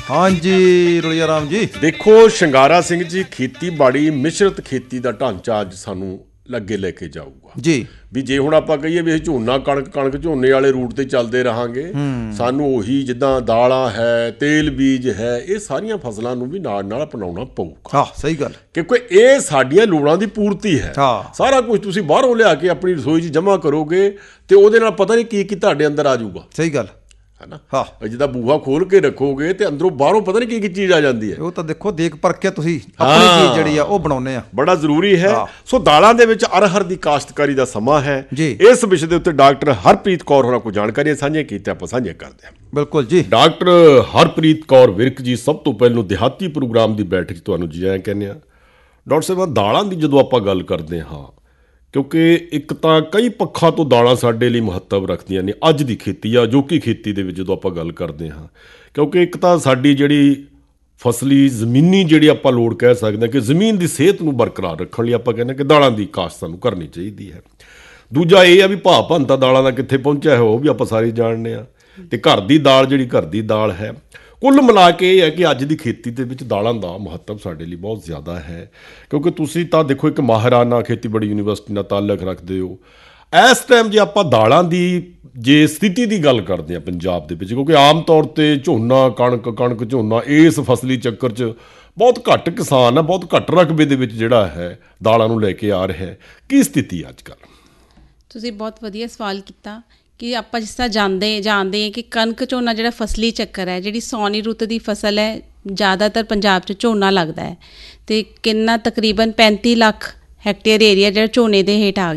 हाँ जी रलिया राम जी। देखो ਸ਼ਿੰਗਾਰਾ ਸਿੰਘ ਜੀ, ਖੇਤੀਬਾੜੀ ਮਿਸ਼ਰਤ ਖੇਤੀ ਦਾ ਢਾਂਚਾ ਅੱਜ ਸਾਨੂੰ ਅੱਗੇ ਲੈ ਕੇ ਜਾਊਗਾ ਜੀ। ਵੀ ਜੇ ਹੁਣ ਆਪਾਂ ਕਹੀਏ ਵੀ ਇਹ ਝੋਨਾ ਕਣਕ ਝੋਨੇ ਵਾਲੇ ਰੂਟ ਤੇ ਚੱਲਦੇ ਰਹਾਂਗੇ, ਸਾਨੂੰ ਉਹੀ ਜਿੱਦਾਂ ਦਾਲਾਂ ਹੈ, ਤੇਲ ਬੀਜ ਹੈ, ਇਹ ਸਾਰੀਆਂ ਫਸਲਾਂ ਨੂੰ ਵੀ ਨਾਲ ਅਪਣਾਉਣਾ ਪਊਗਾ। ਹਾਂ ਸਹੀ ਗੱਲ, ਕਿਉਂਕਿ ਇਹ ਸਾਡੀਆਂ ਲੋੜਾਂ ਦੀ ਪੂਰਤੀ ਹੈ। ਸਾਰਾ ਕੁਝ ਤੁਸੀਂ ਬਾਹਰੋਂ ਲਿਆ ਕੇ ਆਪਣੀ ਰਸੋਈ 'ਚ ਜਮ੍ਹਾਂ ਕਰੋਗੇ ਤੇ ਉਹਦੇ ਨਾਲ ਪਤਾ ਨਹੀਂ ਕੀ ਤੁਹਾਡੇ ਅੰਦਰ ਆ ਜਾਊਗਾ। ਸਹੀ ਗੱਲ ਹੈ ਨਾ। ਹਾਂ, ਜਿੱਦਾਂ ਬੂਹਾ ਖੋਲ ਕੇ ਰੱਖੋਗੇ ਤੇ ਅੰਦਰੋਂ ਬਾਹਰੋਂ ਪਤਾ ਨਹੀਂ ਕੀ ਚੀਜ਼ ਆ ਜਾਂਦੀ ਹੈ। ਉਹ ਤਾਂ ਦੇਖੋ ਦੇਖ ਪਰਖ ਕੇ ਤੁਸੀਂ ਆਪਣੀ ਚੀਜ਼ ਜਿਹੜੀ ਆ ਉਹ ਬਣਾਉਂਦੇ ਆ, ਬੜਾ ਜ਼ਰੂਰੀ ਹੈ। ਸੋ ਦਾਲਾਂ ਦੇ ਵਿੱਚ ਅਰਹਰ ਦੀ ਕਾਸ਼ਤਕਾਰੀ ਦਾ ਸਮਾਂ ਹੈ। ਇਸ ਵਿਸ਼ੇ ਦੇ ਉੱਤੇ ਡਾਕਟਰ ਹਰਪ੍ਰੀਤ ਕੌਰ ਹੋਰਾਂ ਕੋਲ ਜਾਣਕਾਰੀਆਂ ਸਾਂਝੀਆਂ ਕੀਤੀਆਂ, ਆਪਾਂ ਸਾਂਝੀਆਂ ਕਰਦੇ ਹਾਂ। ਬਿਲਕੁਲ ਜੀ। ਡਾਕਟਰ ਹਰਪ੍ਰੀਤ ਕੌਰ ਵਿਰਕ ਜੀ, ਸਭ ਤੋਂ ਪਹਿਲਾਂ ਦਿਹਾਤੀ ਪ੍ਰੋਗਰਾਮ ਦੀ ਬੈਠਕ 'ਚ ਤੁਹਾਨੂੰ ਜੀ ਆਇਆਂ ਕਹਿੰਦੇ ਹਾਂ। ਡਾਕਟਰ ਸਾਹਿਬ, ਦਾਲਾਂ ਦੀ ਜਦੋਂ ਆਪਾਂ ਗੱਲ ਕਰਦੇ ਹਾਂ, ਕਿਉਂਕਿ ਇੱਕ ਤਾਂ ਕਈ ਪੱਖਾਂ ਤੋਂ ਦਾਲਾਂ ਸਾਡੇ ਲਈ ਮਹੱਤਵ ਰੱਖਦੀਆਂ ਨੇ ਅੱਜ ਦੀ ਖੇਤੀ ਜਾਂ ਅਜੋਕੀ ਖੇਤੀ ਦੇ ਵਿੱਚ ਜਦੋਂ ਆਪਾਂ ਗੱਲ ਕਰਦੇ ਹਾਂ, ਕਿਉਂਕਿ ਇੱਕ ਤਾਂ ਸਾਡੀ ਜਿਹੜੀ ਫਸਲੀ ਜ਼ਮੀਨੀ ਜਿਹੜੀ ਆਪਾਂ ਲੋੜ ਕਹਿ ਸਕਦੇ ਹਾਂ ਕਿ ਜ਼ਮੀਨ ਦੀ ਸਿਹਤ ਨੂੰ ਬਰਕਰਾਰ ਰੱਖਣ ਲਈ ਆਪਾਂ ਕਹਿੰਦੇ ਕਿ ਦਾਲਾਂ ਦੀ ਕਾਸ਼ਤ ਸਾਨੂੰ ਕਰਨੀ ਚਾਹੀਦੀ ਹੈ। ਦੂਜਾ ਇਹ ਆ ਵੀ ਭਾਅ ਭੰਤਾ ਦਾਲਾਂ ਦਾ ਕਿੱਥੇ ਪਹੁੰਚਿਆ ਹੈ ਉਹ ਵੀ ਆਪਾਂ ਸਾਰੇ ਜਾਣਦੇ ਹਾਂ। ਅਤੇ ਘਰ ਦੀ ਦਾਲ ਜਿਹੜੀ ਘਰ ਦੀ ਦਾਲ ਹੈ, ਕੁੱਲ ਮਿਲਾ ਕੇ ਇਹ ਹੈ ਕਿ ਅੱਜ ਦੀ ਖੇਤੀ ਦੇ ਵਿੱਚ ਦਾਲਾਂ ਦਾ ਮਹੱਤਵ ਸਾਡੇ ਲਈ ਬਹੁਤ ਜ਼ਿਆਦਾ ਹੈ। ਕਿਉਂਕਿ ਤੁਸੀਂ ਤਾਂ ਦੇਖੋ ਇੱਕ ਮਾਹਿਰਾਨਾ ਖੇਤੀਬਾੜੀ ਯੂਨੀਵਰਸਿਟੀ ਨਾਲ ਤਾਲੁਕ ਰੱਖਦੇ ਹੋ। ਇਸ ਟਾਈਮ ਜੇ ਆਪਾਂ ਦਾਲਾਂ ਦੀ ਜੇ ਸਥਿਤੀ ਦੀ ਗੱਲ ਕਰਦੇ ਹਾਂ ਪੰਜਾਬ ਦੇ ਵਿੱਚ, ਕਿਉਂਕਿ ਆਮ ਤੌਰ 'ਤੇ ਝੋਨਾ ਕਣਕ ਝੋਨਾ ਇਸ ਫਸਲੀ ਚੱਕਰ 'ਚ ਬਹੁਤ ਘੱਟ ਕਿਸਾਨ ਆ, ਬਹੁਤ ਘੱਟ ਰਕਬੇ ਦੇ ਵਿੱਚ ਜਿਹੜਾ ਹੈ ਦਾਲਾਂ ਨੂੰ ਲੈ ਕੇ ਆ ਰਿਹਾ ਹੈ। ਕੀ ਸਥਿਤੀ ਅੱਜ ਕੱਲ੍ਹ? ਤੁਸੀਂ ਬਹੁਤ ਵਧੀਆ ਸਵਾਲ ਕੀਤਾ ਕਿ ਆਪਾਂ ਜਿਸ ਤਰ੍ਹਾਂ ਜਾਣਦੇ ਹਾਂ ਕਿ ਕਣਕ ਝੋਨਾ ਜਿਹੜਾ ਫਸਲੀ ਚੱਕਰ ਹੈ, ਜਿਹੜੀ ਸੌਣੀ ਰੁੱਤ ਦੀ ਫਸਲ ਹੈ, ਜ਼ਿਆਦਾਤਰ ਪੰਜਾਬ 'ਚ ਝੋਨਾ ਲੱਗਦਾ ਹੈ ਅਤੇ ਕਿੰਨਾ ਤਕਰੀਬਨ 35 ਲੱਖ ਹੈਕਟੇਅਰ ਏਰੀਆ ਜਿਹੜਾ ਝੋਨੇ ਦੇ ਹੇਠ ਆ ਗਿਆ।